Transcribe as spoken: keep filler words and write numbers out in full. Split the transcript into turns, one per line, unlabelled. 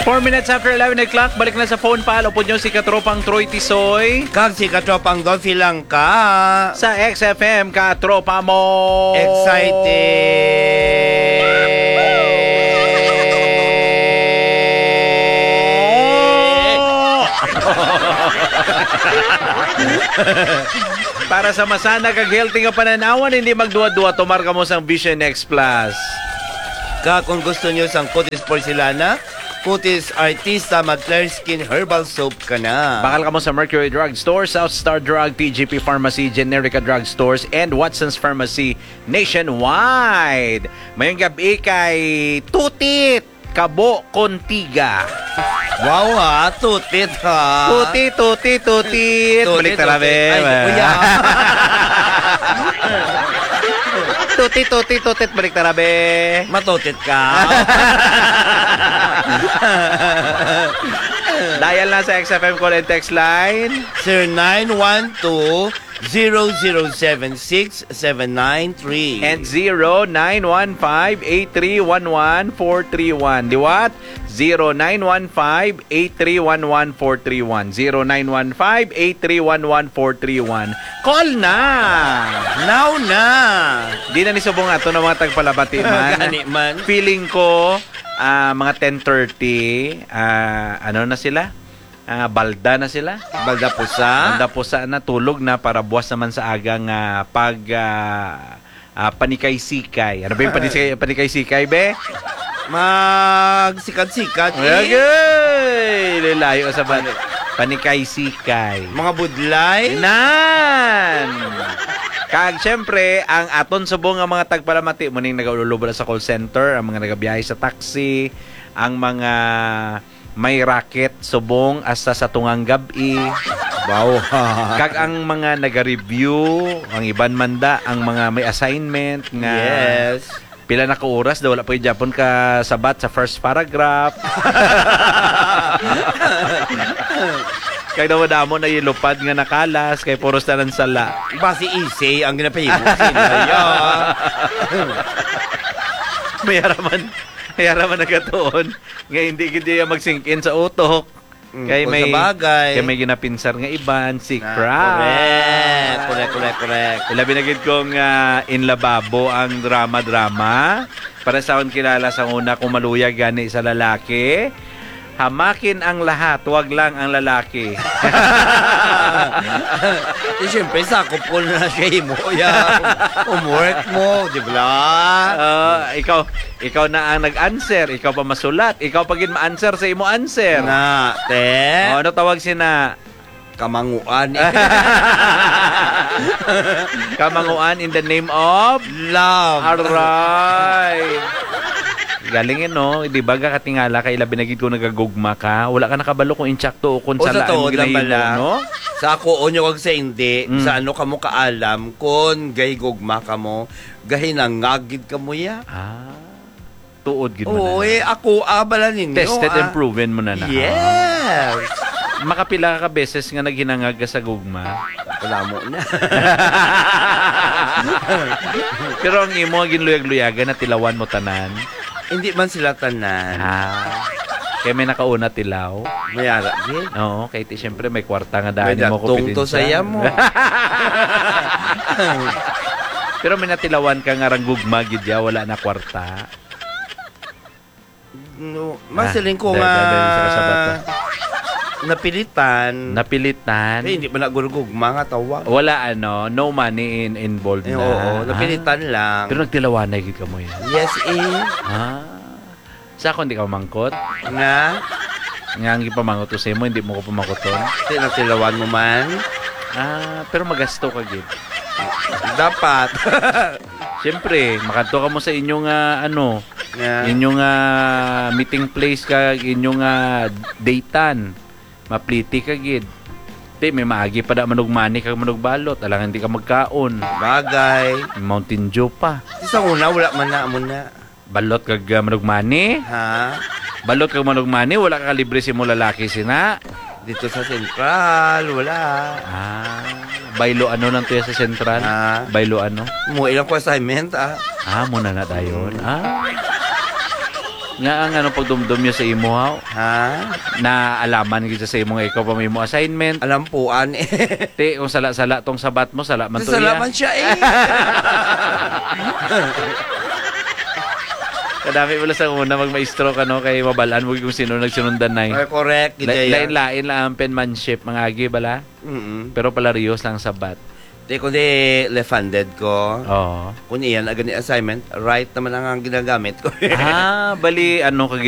four minutes after eleven o'clock, balik na sa phone pal. Upod nyo si Katropang Troy Tisoy.
Kag si Katropang Dolphy lang ka.
Sa X F M, Katropa mo.
Excited.
Para sa masana kag healthy nga pananawan, hindi magduwa-duwa, tumar ka mo sang Vision X Plus.
Ka kung gusto nyo sang Cutis Porcelana, Cutis Artista Mag-Clear Skin Herbal Soap ka na.
Bakal ka mo sa Mercury Drug Store, South Star Drug, T G P Pharmacy, Generica Drug Stores, and Watson's Pharmacy nationwide. Mayong gabi kay Tutit Kabo Contiga.
Wow ha, tutit ha.
Tutit, tutit, tutit. Balik tarabe.
Ay, kuya.
Tutit, tutit, tutit. Balik tarabe.
Matutit ka.
Dial na sa X F M call and text line.
zero nine one two, zero zero seven six, seven nine three.
And zero nine one five, eight three one one, four three one. Di what? zero nine one five, eight three one one, four three one. zero nine one five, eight three one one, four three one. Call na!
Now na!
Di na nisubong ato ng mga tagpalabati man.
Gani man.
Feeling ko, uh, mga ten thirty, uh, ano na sila? Uh, balda na sila.
Balda pusa.
Balda pusa na, tulog na para buwas naman sa agang uh, pag uh, uh, panikay-sikay. Ano ba yung panikay- panikay-sikay, be?
Magsikat-sikat eh.
Okay! Lalayo sa ban- panikay-sikay.
Mga budlay.
Nan! Kag, syempre, ang aton subong ang mga tagpalamati, muning nagaululubol sa call center, ang mga nagabiyahe sa taxi, ang mga may racket, subong, hasta sa tungang gabi.
Wow.
Kag ang mga naga-review, ang iban manda, ang mga may assignment nga.
Yes.
Pila na ka oras, daw wala pa yung Japon ka sabat sa first paragraph. Kaya daw damo na ilupad nga nakalas, kay puros na ng sala.
Basi isay ang ginapahimo. Sinayo.
May haraman, may haraman na katoon. Nga hindi hindi mag-sink in sa utok.
Mm,
Kaya may,
bagay.
kaya may ginapinsar nga iban, si
Ah,
Crack.
correct, correct, correct, correct.
Ilabi na gid kong uh, in lababo ang drama-drama. Para sa akong kilala sa una kung maluyag gani sa lalaki. Hamakin ang lahat, wag lang ang lalaki.
Eh, siyempre, sakop ko na siya mo. Yeah. Homework mo, di ba?
Uh, ikaw, ikaw na ang nag-answer, ikaw pa masulat, ikaw pa gid ma-answer sa imo answer.
Na, te.
Oh, ano tawag sina?
Kamanguan.
Kamanguan in the name of
Love.
Aray. Galingin, no? Di ba katingala kay labi na gid ko nagagugma ka? Wala ka nakabalo kung inchakto o kung
O
sala
sa
ang
tuod lang
ginahimo,
bala.
no?
Sa ako, onyo kag sa hindi,
Mm.
sa ano ka mo kaalam, kung gay gugma ka mo, gahi nangagid ka mo ya.
Ah, tuod gid mo
Oo,
na.
eh, ako, abala ninyo.
Tested
ah.
and proven mo na na.
Yes.
Makapila ka beses nga naghinangag ka sa gugma.
Wala mo na.
Pero ang imo ginluyag-luyagan na tilawan mo tanan.
Hindi man sila tanan.
Ah. Kaya may nakauna tilaw.
Mayara, gid.
Oo, kaya ti siyempre may kwarta nga daan
May
mo ko
datong to saya mo.
Pero may natilawan ka nga rang gugma gid ya, wala na kwarta.
No, masiling ko
Ah,
nga
dahil- dahil sa kasabat to.
napilitan.
Napilitan.
Eh, hindi man nagurugog mga tawag.
Wala ano, no money in involved
Eh,
na.
oo, napilitan
Ah,
lang.
pero nagtilawanay gid ka mo yan.
Yes, eh.
Ah. Sa ako hindi ka mangkot.
Nga,
Nga ang ipamangot ko sa mo, hindi mo ko pamakoton.
tinatilawan mo man.
Ah, pero magasto ka gid.
Dapat.
Siyempre, makanto ka mo sa inyong ah, ano,
Nga.
inyong ah, meeting place ka, inyong ah, datean. Mapliti ka gid. Te, may maagi pa da manugmani kag manugbalot. Alang hindi ka magkaon.
Bagay.
May Mountain Dew pa.
Sa una, wala man na mo na.
Balot kag uh, manugmani.
Ha?
Balot kag manugmani, wala ka libre si mo lalaki sina.
Dito sa Central, wala.
Ah, baylo ano nang tuya sa Central?
Ah.
Baylo ano?
Mo ilang ko assignment, ah.
Ah, muna na dayon. Ah. Nga ang ano pagdumdum niyo sa imo ha,
Ha?
na alaman gid sa imo nga ikaw pa may mo assignment.
Alam po, an eh.
Te, kung sala-sala tong sabat mo, sala man to
Salaman
iya.
siya eh.
Kadami wala sa una magmaestro ka no kay mabalaan mo kung sino nagsunundan nay.
Ay, correct. Kita yan.
Lain-lain lang ang penmanship mga agi bala.
Mm-mm.
Pero pala Rios lang sabat.
Di ko di left-handed ko.
Oo.
Kung iyan, agad ni assignment, right naman ang ginagamit ko.
Ah, bali ano kag